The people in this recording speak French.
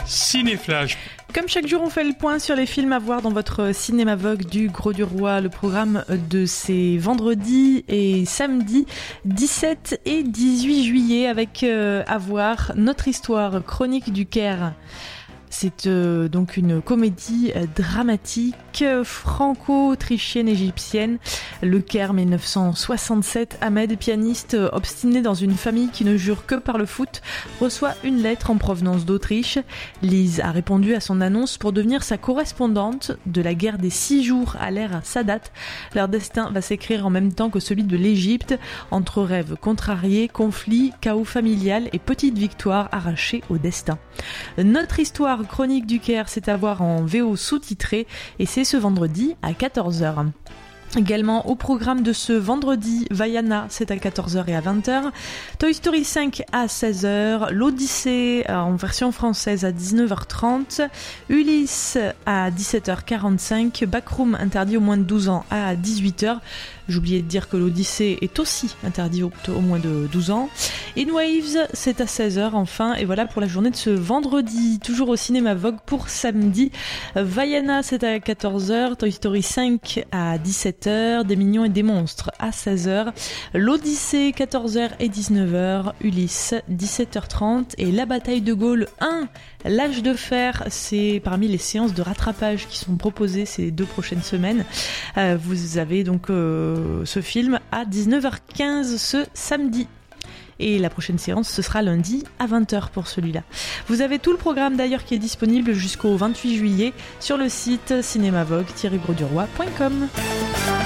Cinéflash. Comme chaque jour, on fait le point sur les films à voir dans votre cinéma Vogue du Gros du Roi. Le programme de ces vendredis et samedis 17 et 18 juillet avec à voir Notre Histoire, Chronique du Caire. C'est donc une comédie dramatique franco-autrichienne égyptienne. Le Caire 1967, Ahmed, pianiste obstiné dans une famille qui ne jure que par le foot, reçoit une lettre en provenance d'Autriche. Lise a répondu à son annonce pour devenir sa correspondante de la guerre des 6 jours à l'ère Sadat. Leur destin va s'écrire en même temps que celui de l'Égypte, entre rêves contrariés, conflits, chaos familial et petites victoires arrachées au destin. Notre Histoire, Chronique du Caire, c'est à voir en VO sous-titré et c'est ce vendredi à 14h. Également au programme de ce vendredi, Vaiana, c'est à 14h et à 20h, Toy Story 5 à 16h, l'Odyssée en version française à 19h30, Ulysse à 17h45, Backroom interdit aux moins de 12 ans à 18h. J'oubliais de dire que l'Odyssée est aussi interdit au moins de 12 ans. In Waves, c'est à 16h enfin. Et voilà pour la journée de ce vendredi. Toujours au cinéma Vogue pour samedi. Vaiana, c'est à 14h. Toy Story 5 à 17h. Des mignons et des monstres à 16h. L'Odyssée, 14h et 19h. Ulysse, 17h30. Et La Bataille de Gaulle 1, L'Âge de Fer, c'est parmi les séances de rattrapage qui sont proposées ces 2 prochaines semaines. Vous avez donc ce film à 19h15 ce samedi. Et la prochaine séance, ce sera lundi à 20h pour celui-là. Vous avez tout le programme d'ailleurs qui est disponible jusqu'au 28 juillet sur le site cinémavogue-grosduroy.com.